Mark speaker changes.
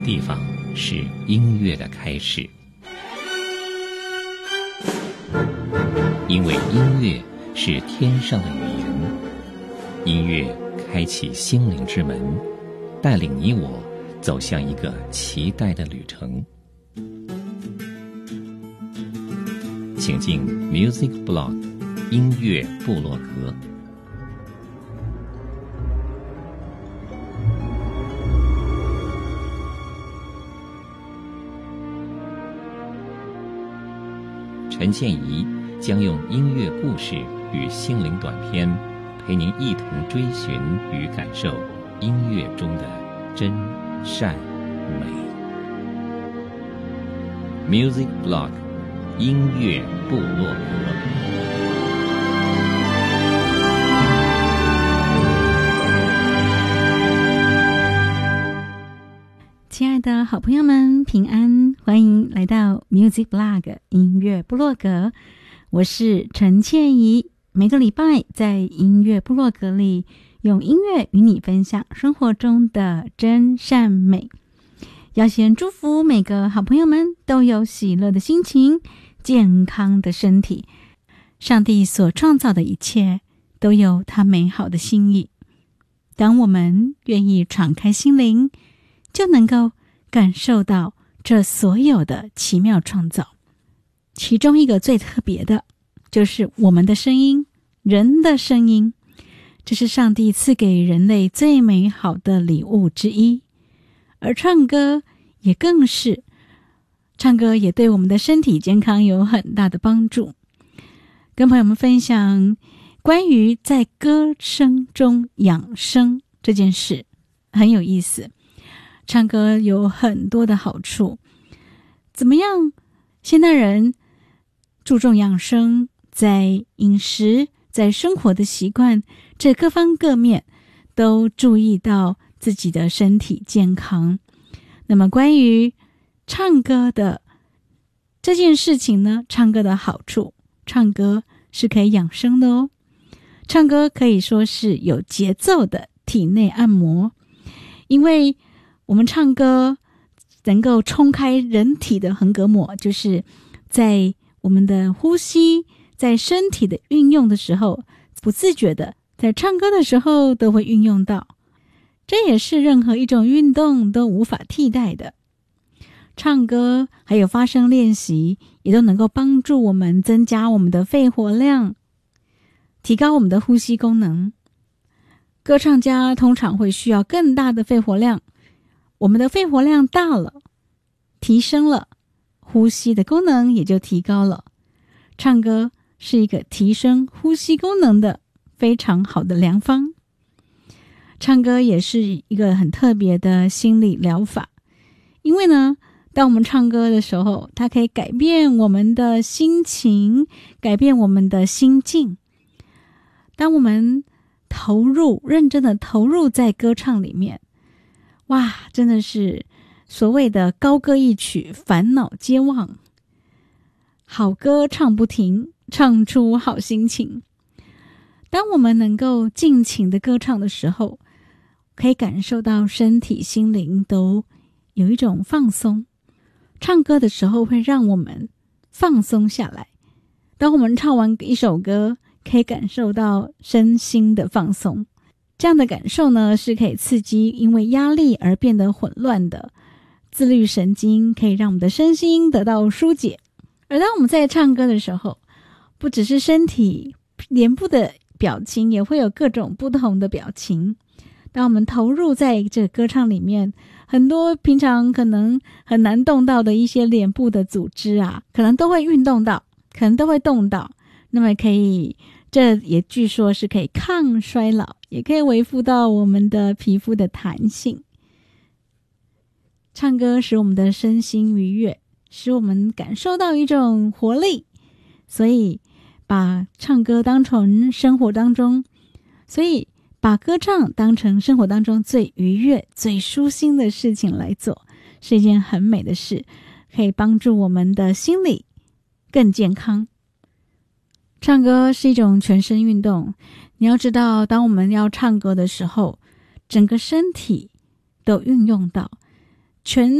Speaker 1: 地方是音乐的开始，因为音乐是天上的语言，音乐开启心灵之门，带领你我走向一个期待的旅程。请进 Music Blog 音乐部落格。陈倩怡将用音乐故事与心灵短篇，陪您一同追寻与感受音乐中的真善美。Music Blog 音乐部落格。
Speaker 2: 亲爱的好朋友们，平安，欢迎来到 Music Blog 音乐部落格，我是陈倩怡。每个礼拜在音乐部落格里，用音乐与你分享生活中的真善美。要先祝福每个好朋友们都有喜乐的心情，健康的身体。上帝所创造的一切都有他美好的心意。当我们愿意敞开心灵，就能够感受到这所有的奇妙创造。其中一个最特别的，就是我们的声音，人的声音。这是上帝赐给人类最美好的礼物之一。而唱歌也更是，唱歌也对我们的身体健康有很大的帮助。跟朋友们分享关于在歌声中养生这件事，很有意思。唱歌有很多的好处，怎么样？现代人注重养生，在饮食，在生活的习惯，这各方各面都注意到自己的身体健康。那么关于唱歌的这件事情呢，唱歌的好处，唱歌是可以养生的哦。唱歌可以说是有节奏的体内按摩，因为我们唱歌能够冲开人体的横膈膜，就是在我们的呼吸，在身体的运用的时候，不自觉的在唱歌的时候都会运用到，这也是任何一种运动都无法替代的。唱歌还有发声练习也都能够帮助我们增加我们的肺活量，提高我们的呼吸功能。歌唱家通常会需要更大的肺活量，我们的肺活量大了，提升了，呼吸的功能也就提高了。唱歌是一个提升呼吸功能的非常好的良方。唱歌也是一个很特别的心理疗法，因为呢，当我们唱歌的时候，它可以改变我们的心情，改变我们的心境。当我们认真的投入在歌唱里面，哇，真的是所谓的高歌一曲，烦恼皆忘。好歌唱不停，唱出好心情。当我们能够尽情的歌唱的时候，可以感受到身体心灵都有一种放松。唱歌的时候会让我们放松下来。当我们唱完一首歌，可以感受到身心的放松。这样的感受呢，是可以刺激因为压力而变得混乱的自律神经，可以让我们的身心得到疏解。而当我们在唱歌的时候，不只是身体，脸部的表情也会有各种不同的表情。当我们投入在这个歌唱里面，很多平常可能很难动到的一些脸部的组织啊，可能都会运动到，可能都会动到。那么这也据说是可以抗衰老，也可以恢复到我们的皮肤的弹性。唱歌使我们的身心愉悦，使我们感受到一种活力，所以把唱歌当成生活当中，把歌唱当成生活当中最愉悦、最舒心的事情来做，是一件很美的事，可以帮助我们的心理更健康。唱歌是一种全身运动，你要知道，当我们要唱歌的时候，整个身体都运用到， 全